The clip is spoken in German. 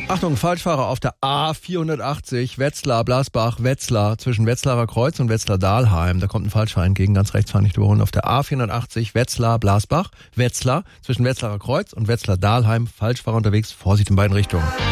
Achtung, Falschfahrer auf der A480, Wetzlar, Blasbach, Wetzlar, zwischen Wetzlarer Kreuz und Wetzlar-Dahlheim. Da kommt ein Falschfahrer entgegen, ganz rechts fahren, nicht überholen. Auf der A480, Wetzlar, Blasbach, Wetzlar, zwischen Wetzlarer Kreuz und Wetzlar-Dahlheim. Falschfahrer unterwegs, Vorsicht in beiden Richtungen.